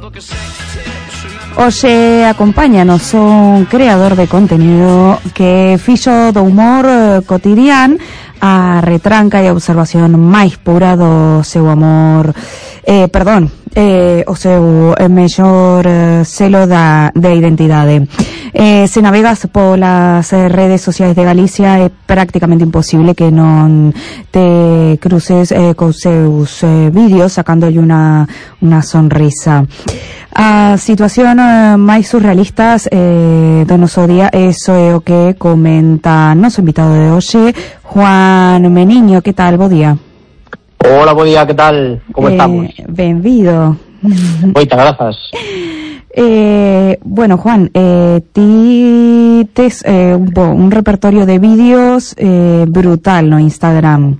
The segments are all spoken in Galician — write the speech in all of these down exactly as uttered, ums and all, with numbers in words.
Hoxe acompáñanos un creador de contenido que fixo do humor eh, cotidián a retranca e a observación máis pura do seu amor, eh, perdón, eh, o seu mellor eh, selo da, da identidade. Eh, se navegas polas eh, redes sociais de Galicia é prácticamente imposible que non te cruces eh, cos seus eh, vídeos sacándolle unha, unha sonrisa. A situación eh, máis surrealistas eh, do noso día, eso é o que comenta noso invitado de hoxe, Juan Meniño. Que tal? Bo día. Hola, bo día, que tal? Como eh, estamos? Benvido. Moitas grazas. Eh, bueno, Juan, eh, ti tes eh, un, un repertorio de vídeos eh, brutal no Instagram.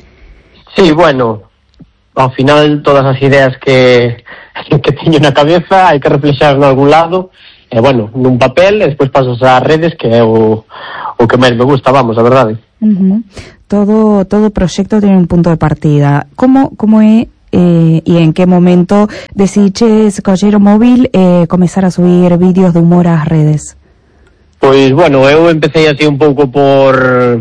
Sí, bueno, ao final todas as ideas que que teño na cabeza hai que reflexar en algún lado, e eh, bueno, nun papel, e despois pasas ás redes, que é o, o que máis me gusta, vamos, a verdade. Uh-huh. Todo todo proxecto ten un punto de partida. Como como é eh, e en que momento decidiches coller o móvil e eh, comezar a subir vídeos de humor ás redes? Pois, bueno, eu empecé así un pouco por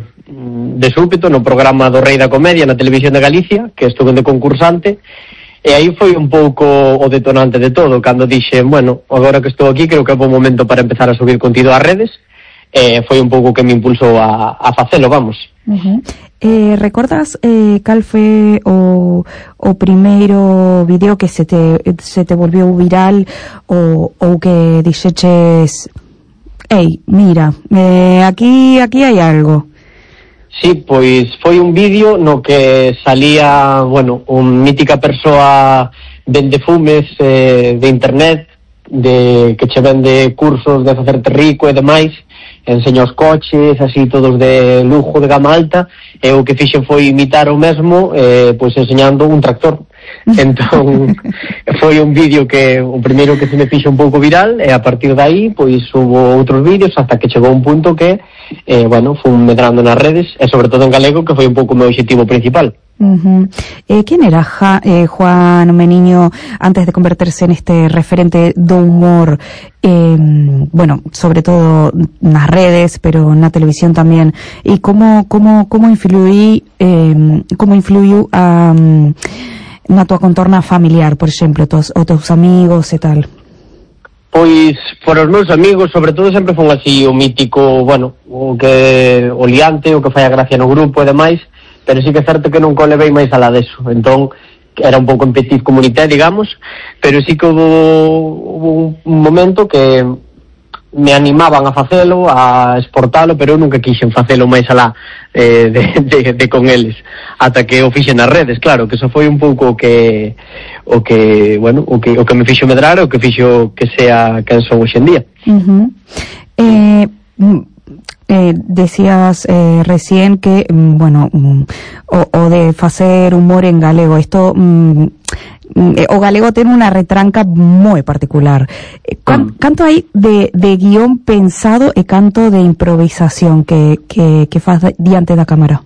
de súpeto no programa do Rei da Comedia na Televisión de Galicia, que estuve de concursante, e aí foi un pouco o detonante de todo, cando dixe, bueno, agora que estou aquí creo que é bom momento para empezar a subir contido ás redes, e foi un pouco que me impulsou a, a facelo, vamos. Uh-huh. Eh, recordas eh, cal foi o, o primeiro vídeo que se te, se te volveu viral ou, ou que dixeches, ei, mira, eh, aquí, aquí hai algo? Sí, pois foi un vídeo no que salía, bueno, un mítica persoa vende fumes eh, de internet, de que che vende cursos de facerte rico e demais, enseña os coches, así todos de lujo, de gama alta, e o que fixen foi imitar o mesmo, eh, pois enseñando un tractor. Entón, foi un vídeo que o primeiro que se me fixo un pouco viral, e a partir de aí, pois hubo outros vídeos hasta que chegou un punto que, eh, bueno, fun medrando nas redes, e sobre todo en galego, que foi un pouco o meu objetivo principal. Uh-huh. Eh, ¿Quién era ja, eh, Juan Meniño antes de convertirse en este referente do humor? Eh, bueno, sobre todo nas redes, pero na televisión tamén. E como como como influí eh, como influiu a um, na tua contorna familiar, por exemplo, tos, os teus amigos e tal? Pois, por os meus amigos, sobre todo, sempre fun así o mítico, bueno, o que o liante, o que fai a gracia no grupo e demais, pero sí que é certo que non o levei máis alá deso. Entón, era un pouco en petit comité, digamos, pero sí que hubo, hubo un momento que me animaban a facelo, a exportalo, pero eu nunca quixen facelo máis alá eh, de, de, de con eles, ata que o fixen nas redes, claro, que eso foi un pouco o que o que, bueno, o que o que me fixo medrar, o que fixo que sea quen son hoxe en día. Uh-huh. Eh, eh, decías eh, recién que, bueno, o, o de facer humor en galego, esto mm, o galego ten unha retranca moi particular. Can, canto hai de, de guión pensado e canto de improvisación que, que, que faz diante da cámara?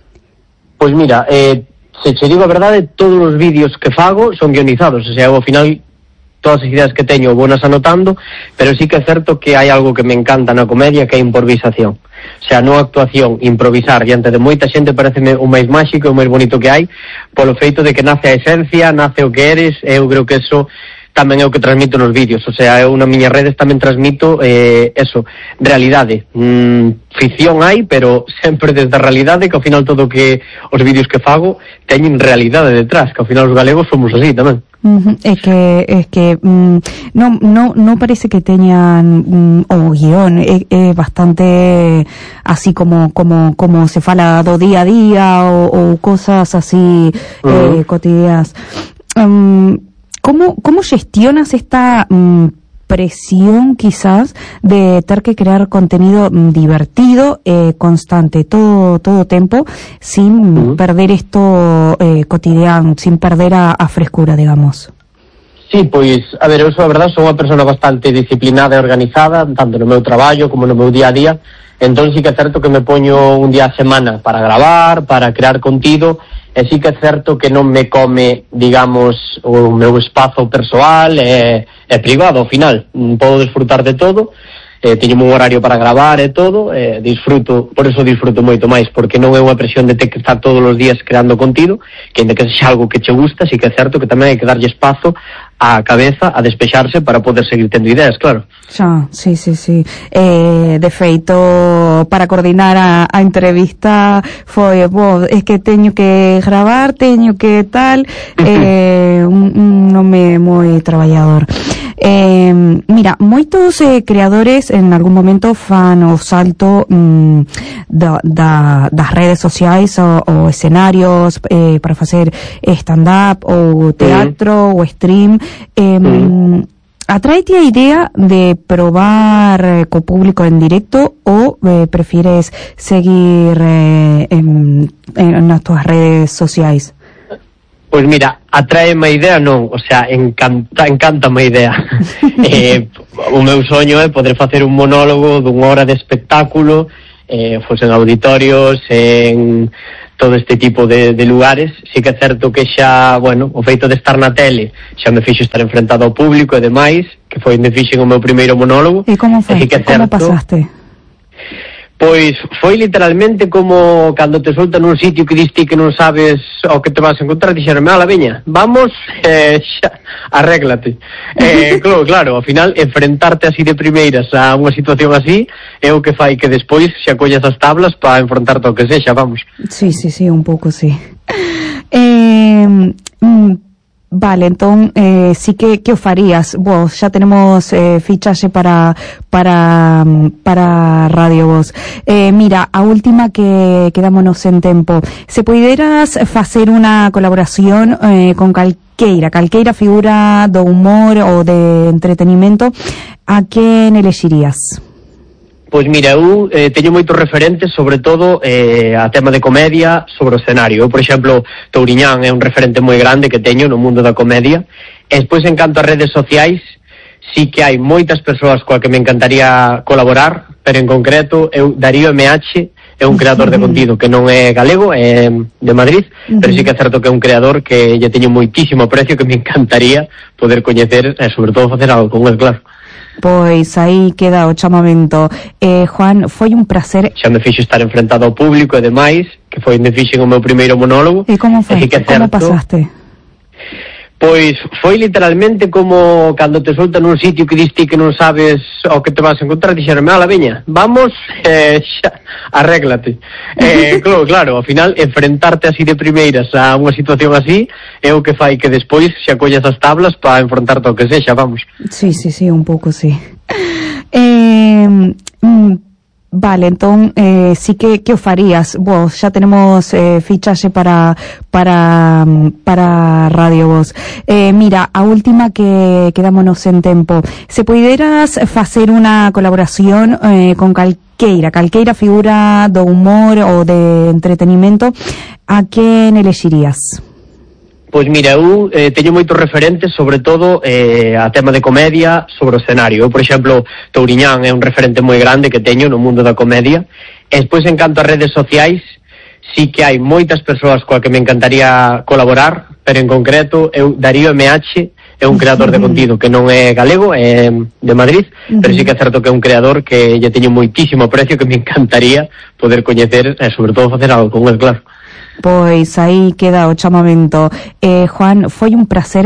Pois mira, eh, se che digo a verdade, todos os vídeos que fago son guionizados, o sea, ao final todas as ideas que teño bonas anotando, pero sí que é certo que hai algo que me encanta na comedia, que é a improvisación. O sea, non actuación, improvisar diante de moita xente pareceme o máis máxico e o máis bonito que hai, polo feito de que nace a esencia, nace o que eres, e eu creo que eso tamén é o que transmito nos vídeos. O sea, eu na miña redes tamén transmito eh, eso, realidade. Mm, ficción hai, pero sempre desde a realidade, que ao final todo o que os vídeos que fago teñen realidade detrás, que ao final os galegos somos así tamén. Uh-huh. Es que es que mm, no no no parece que teñan mm, o guión, é, é bastante así como como como se fala do día a día o, o cosas así uh-huh. eh, cotidianas. Um, ¿Cómo, cómo gestionas esta mm, presión quizás de tener que crear contenido mm, divertido, eh, constante, todo todo tiempo, sin uh-huh. perder esto eh, cotidiano, sin perder a, a frescura, digamos? Sí, pois, a ver, eu sou, a verdade, sou unha persona bastante disciplinada e organizada, tanto no meu traballo como no meu día a día, entón sí que é certo que me poño un día a semana para gravar, para crear contido, e sí que é certo que non me come, digamos, o meu espazo persoal e, e privado, ao final. Podo disfrutar de todo, eh, teño un horario para gravar e todo, eh, disfruto, por eso disfruto moito máis, porque non é unha presión de ter que estar todos os días creando contido, que ainda que sexa algo que che gusta, sí que é certo que tamén hai que darlle espazo á cabeza a despexarse para poder seguir tendo ideas, claro. Xa, sí, sí, sí. Eh, de feito, para coordinar a, a entrevista foi, bo, é que teño que gravar, teño que tal, eh, un, un nome moi traballador. Eh, mira, moitos eh, creadores en algún momento fan o salto mm, da, da, das redes sociais o, o escenarios eh, para facer stand-up ou teatro mm. ou stream. Eh, mm. Atraete a idea de probar eh, co público en directo ou eh, prefires seguir eh, en, en nas túas redes sociais? Pois mira, atraeme a idea non, o sea, encanta, encántame a idea. eh, o meu soño é poder facer un monólogo dunha hora de espectáculo, eh, fos en auditorios, en todo este tipo de, de lugares. Sí que é certo que xa, bueno, o feito de estar na tele xa me fixo estar enfrentado ao público e demais, que foi onde fixen o meu primeiro monólogo. E como foi? Que como pasaste? Pois foi literalmente como cando te soltan nun sitio que diste que non sabes ao que te vas a encontrar, dixeronme, ala, veña, vamos, eh, xa, arréglate. Eh, claro, claro, ao final, enfrentarte así de primeiras a unha situación así é o que fai que despois xa collas as tablas para enfrontarte ao que sexa, vamos. Sí, sí, sí, un pouco, sí. Eh, mm, Vale, entón, eh, sí que, que o farías? Vos, xa tenemos eh, fichaxe para para para Radio Voz. Eh, mira, a última que quedámonos en tempo. Se poideras facer unha colaboración eh, con calqueira, calqueira figura do humor ou de entretenimento, a quen elexirías? Pois mira, eu eh, teño moitos referentes, sobre todo eh, a tema de comedia sobre o escenario. Eu, por exemplo, Touriñán é un referente moi grande que teño no mundo da comedia. E despois, en canto a redes sociais, sí que hai moitas persoas coa que me encantaría colaborar, pero en concreto, eu, Darío M H, é un creador de contido que non é galego, é de Madrid, uh-huh. pero sí que é certo que é un creador que lle teño moitísimo aprecio, que me encantaría poder coñecer e, sobre todo, facer algo con él, claro. Pois aí queda o chamamento. Eh, Juan, foi un placer. Xa me fixo estar enfrentado ao público e demais, que foi onde fixen o meu primeiro monólogo. E como foi? Que como certo, pasaste? Pois foi literalmente como cando te soltan nun sitio que diste que non sabes ao que te vas a encontrar, dixeronme, ala, veña, vamos, eh, xa, arréglate. Eh, claro, claro, ao final, enfrentarte así de primeiras a unha situación así é o que fai que despois xa collas as tablas para enfrontarte ao que sexa, vamos. Sí, sí, sí, un pouco, sí. Eh, mm, Vale, entón, eh, sí que, que o farías? Vos, xa tenemos eh, fichaxe para para para Radio Voz. Eh, mira, a última que quedámonos en tempo. Se poideras facer unha colaboración eh, con calqueira, calqueira figura do humor ou de entretenimento, a quen elexirías? Pois mira, eu eh, teño moitos referentes, sobre todo eh, a tema de comedia sobre o escenario. Eu, por exemplo, Touriñán é un referente moi grande que teño no mundo da comedia. E despois, en canto a redes sociais, sí que hai moitas persoas coa que me encantaría colaborar, pero en concreto, eu, Darío M H, é un creador de contido que non é galego, é de Madrid, uh-huh. pero sí que é certo que é un creador que lle teño moitísimo aprecio, que me encantaría poder coñecer e, sobre todo, facer algo con él, claro. Pois aí queda o chamamento. Eh, Juan, foi un placer